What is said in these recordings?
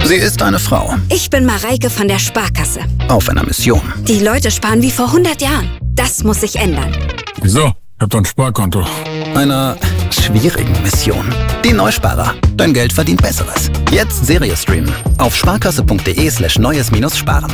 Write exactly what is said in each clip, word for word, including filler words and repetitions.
Sie ist eine Frau. Ich bin Mareike von der Sparkasse. Auf einer Mission. Die Leute sparen wie vor hundert Jahren. Das muss sich ändern. Wieso? Ich hab doch ein Sparkonto. Einer schwierigen Mission. Die Neusparer. Dein Geld verdient Besseres. Jetzt Serie streamen. Auf sparkasse.de slash neues minus sparen.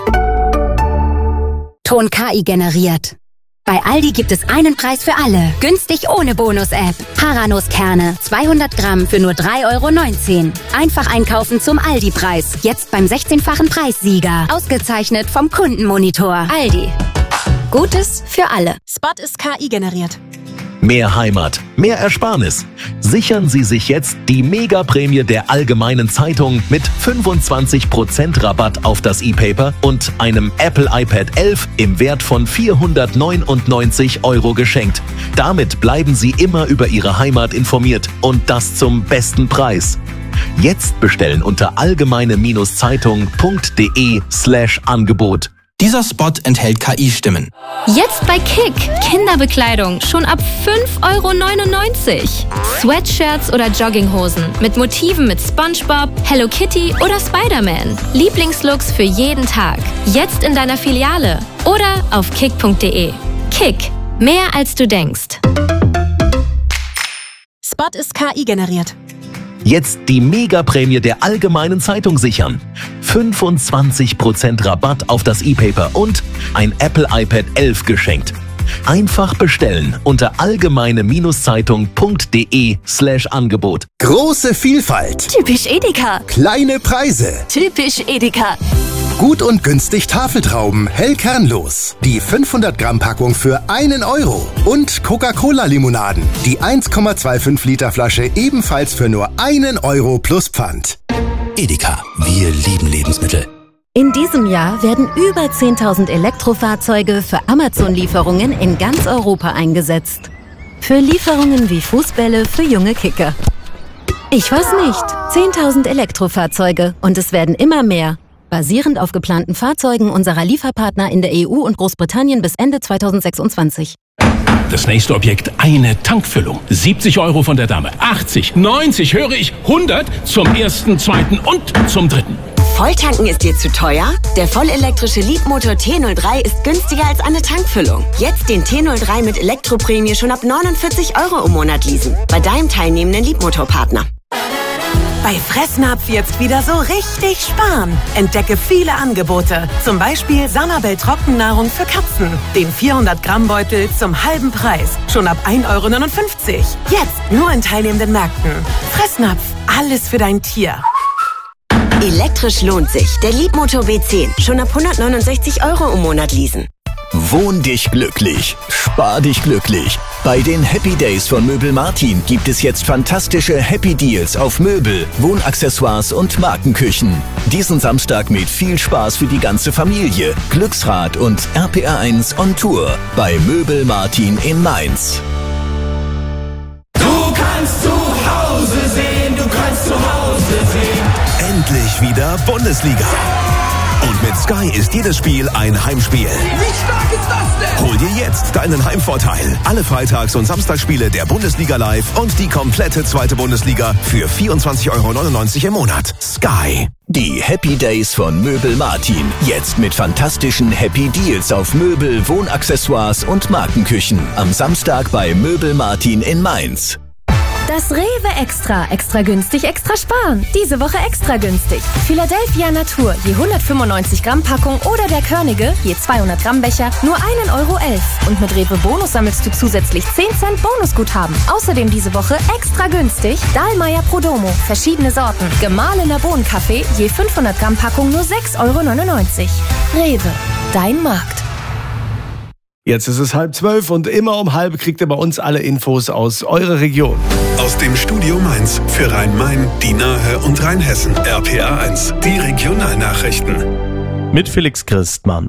Ton K I generiert. Bei Aldi gibt es einen Preis für alle. Günstig ohne Bonus-App. Haranuskerne, zweihundert Gramm für nur drei Euro neunzehn. Einfach einkaufen zum Aldi-Preis. Jetzt beim sechzehnfachen Preissieger. Ausgezeichnet vom Kundenmonitor. Aldi. Gutes für alle. Spot ist K I generiert. Mehr Heimat, mehr Ersparnis. Sichern Sie sich jetzt die Mega-Prämie der Allgemeinen Zeitung mit fünfundzwanzig Prozent Rabatt auf das E-Paper und einem Apple iPad elf im Wert von vierhundertneunundneunzig Euro geschenkt. Damit bleiben Sie immer über Ihre Heimat informiert und das zum besten Preis. Jetzt bestellen unter allgemeine-zeitung.de slash Angebot. Dieser Spot enthält K I-Stimmen. Jetzt bei Kick. Kinderbekleidung schon ab fünf Euro neunundneunzig. Sweatshirts oder Jogginghosen mit Motiven mit SpongeBob, Hello Kitty oder Spider-Man. Lieblingslooks für jeden Tag. Jetzt in deiner Filiale oder auf kick punkt de. Kick. Mehr als du denkst. Spot ist K I generiert. Jetzt die Mega-Prämie der Allgemeinen Zeitung sichern. fünfundzwanzig Prozent Rabatt auf das E-Paper und ein Apple iPad elf geschenkt. Einfach bestellen unter allgemeine-zeitung.de slash Angebot. Große Vielfalt. Typisch Edeka. Kleine Preise. Typisch Edeka. Gut und günstig Tafeltrauben, hell kernlos. Die fünfhundert Gramm Packung für einen Euro. Und Coca-Cola-Limonaden. Die eins Komma fünfundzwanzig Liter Flasche ebenfalls für nur einen Euro plus Pfand. Edeka, wir lieben Lebensmittel. In diesem Jahr werden über zehntausend Elektrofahrzeuge für Amazon-Lieferungen in ganz Europa eingesetzt. Für Lieferungen wie Fußbälle für junge Kicker. Ich weiß nicht, zehntausend Elektrofahrzeuge und es werden immer mehr. Basierend auf geplanten Fahrzeugen unserer Lieferpartner in der E U und Großbritannien bis Ende zweitausendsechsundzwanzig. Das nächste Objekt, eine Tankfüllung. siebzig Euro von der Dame, achtzig, neunzig, höre ich, hundert zum ersten, zweiten und zum dritten. Volltanken ist dir zu teuer? Der vollelektrische Leapmotor T null drei ist günstiger als eine Tankfüllung. Jetzt den T null drei mit Elektroprämie schon ab neunundvierzig Euro im Monat leasen. Bei deinem teilnehmenden Leapmotor-Partner. Bei Fressnapf jetzt wieder so richtig sparen. Entdecke viele Angebote. Zum Beispiel Sanabel Trockennahrung für Katzen. Den vierhundert Gramm Beutel zum halben Preis. Schon ab ein Euro neunundfünfzig. Jetzt nur in teilnehmenden Märkten. Fressnapf, alles für dein Tier. Elektrisch lohnt sich. Der Leapmotor B zehn. Schon ab hundertneunundsechzig Euro im Monat leasen. Wohn dich glücklich. Spar dich glücklich. Bei den Happy Days von Möbel Martin gibt es jetzt fantastische Happy Deals auf Möbel, Wohnaccessoires und Markenküchen. Diesen Samstag mit viel Spaß für die ganze Familie. Glücksrad und R P R eins on Tour bei Möbel Martin in Mainz. Du kannst zu Hause sehen, du kannst zu Hause sehen. Endlich wieder Bundesliga. Und mit Sky ist jedes Spiel ein Heimspiel. Wie stark ist das denn? Hol dir jetzt deinen Heimvorteil. Alle Freitags- und Samstagsspiele der Bundesliga live und die komplette zweite Bundesliga für vierundzwanzig Euro neunundneunzig im Monat. Sky. Die Happy Days von Möbel Martin. Jetzt mit fantastischen Happy Deals auf Möbel, Wohnaccessoires und Markenküchen. Am Samstag bei Möbel Martin in Mainz. Das Rewe Extra. Extra günstig, extra sparen. Diese Woche extra günstig. Philadelphia Natur, je hundertfünfundneunzig Gramm Packung oder der Körnige, je zweihundert Gramm Becher, nur einen Euro elf. Und mit Rewe Bonus sammelst du zusätzlich zehn Cent Bonusguthaben. Außerdem diese Woche extra günstig Dahlmeier Prodomo, verschiedene Sorten. Gemahlener Bohnenkaffee, je fünfhundert Gramm Packung nur sechs Euro neunundneunzig. Rewe, dein Markt. Jetzt ist es halb zwölf und immer um halb kriegt ihr bei uns alle Infos aus eurer Region. Aus dem Studio Mainz für Rhein-Main, die Nahe und Rheinhessen. R P R eins, die Regionalnachrichten. Mit Felix Christmann.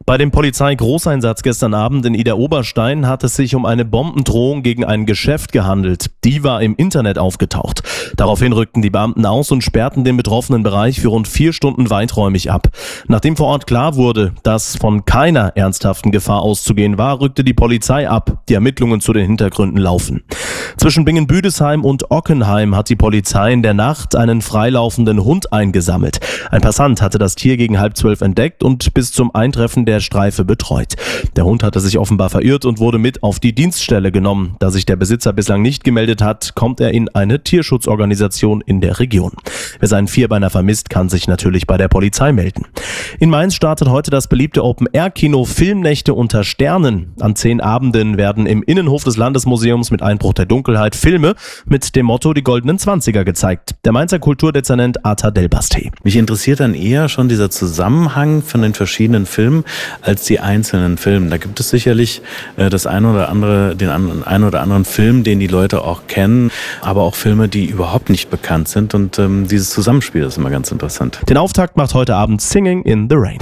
Bei dem Polizeigroßeinsatz gestern Abend in Idar-Oberstein hat es sich um eine Bombendrohung gegen ein Geschäft gehandelt. Die war im Internet aufgetaucht. Daraufhin rückten die Beamten aus und sperrten den betroffenen Bereich für rund vier Stunden weiträumig ab. Nachdem vor Ort klar wurde, dass von keiner ernsthaften Gefahr auszugehen war, rückte die Polizei ab. Die Ermittlungen zu den Hintergründen laufen. Zwischen Bingen-Büdesheim und Ockenheim hat die Polizei in der Nacht einen freilaufenden Hund eingesammelt. Ein Passant hatte das Tier gegen halb zwölf entdeckt und bis zum Eintreffen der Streife betreut. Der Hund hatte sich offenbar verirrt und wurde mit auf die Dienststelle genommen. Da sich der Besitzer bislang nicht gemeldet hat, kommt er in eine Tierschutzorganisation in der Region. Wer seinen Vierbeiner vermisst, kann sich natürlich bei der Polizei melden. In Mainz startet heute das beliebte Open-Air-Kino Filmnächte unter Sternen. An zehn Abenden werden im Innenhof des Landesmuseums mit Einbruch der Dunkelheit Filme mit dem Motto Die goldenen Zwanziger gezeigt. Der Mainzer Kulturdezernent Ata Delbasti. Mich interessiert dann eher schon dieser Zusammenhang von den verschiedenen Filmen als die einzelnen Filme. Da gibt es sicherlich äh, das eine oder andere, den an, einen oder anderen Film, den die Leute auch kennen, aber auch Filme, die überhaupt nicht bekannt sind. Und ähm, dieses Zusammenspiel ist immer ganz interessant. Den Auftakt macht heute Abend Singing in the Rain.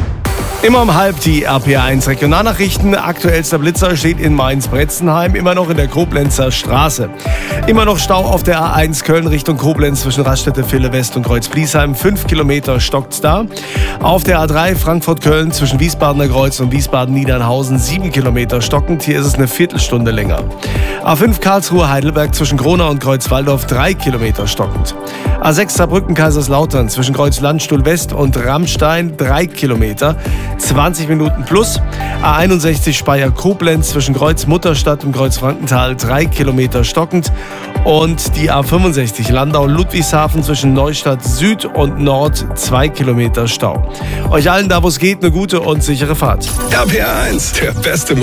Immer um halb die R P eins Regionalnachrichten. Aktuellster Blitzer steht in Mainz-Bretzenheim, immer noch in der Koblenzer Straße. Immer noch Stau auf der A eins Köln Richtung Koblenz zwischen Raststätte Ville West und Kreuz-Bliesheim. Fünf Kilometer stockt's da. Auf der A drei Frankfurt-Köln zwischen Wiesbadener Kreuz und Wiesbaden-Niedernhausen. Sieben Kilometer stockend. Hier ist es eine Viertelstunde länger. A fünf Karlsruhe-Heidelberg zwischen Gronau und Kreuzwaldorf. Drei Kilometer stockend. A sechs Saarbrücken-Kaiserslautern zwischen Kreuz-Landstuhl West und Rammstein. Drei Kilometer. zwanzig Minuten plus. A einundsechzig Speyer-Koblenz zwischen Kreuz-Mutterstadt und Kreuz-Frankenthal, drei Kilometer stockend. Und die A fünfundsechzig Landau-Ludwigshafen zwischen Neustadt Süd und Nord, zwei Kilometer Stau. Euch allen da, wo es geht, eine gute und sichere Fahrt. R P R eins, der beste